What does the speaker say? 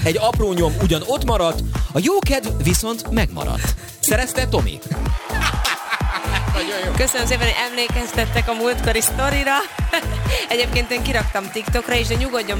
egy apró nyom ugyan ott maradt, a jó kedv viszont megmaradt. Szerezte, Tomi? Köszönöm szépen, hogy emlékeztettek a múltkori sztorira. Egyébként én kiraktam TikTokra is, de nyugodjon